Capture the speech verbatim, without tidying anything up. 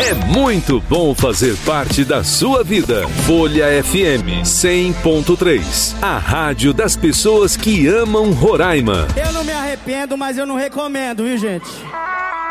É muito bom fazer parte da sua vida. Folha F M cem ponto três. A rádio das pessoas que amam Roraima. Eu não me arrependo, mas eu não recomendo, viu, gente?